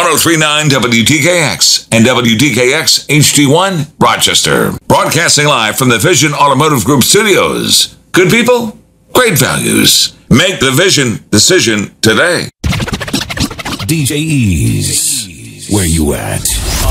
1039 WDKX and WDKX HD1 Rochester. Broadcasting live from the Vision Automotive Group studios. Good people, great values. Make the Vision decision today. DJ Ease, where you at?